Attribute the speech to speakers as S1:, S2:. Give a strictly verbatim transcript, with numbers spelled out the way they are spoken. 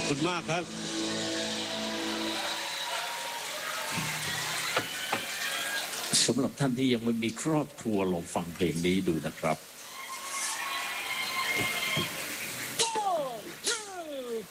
S1: อบคุณมากครับ
S2: สำหรับท่านที่ยังไม่มีครอบครัวลองฟังเพลงนี้ดูนะครับ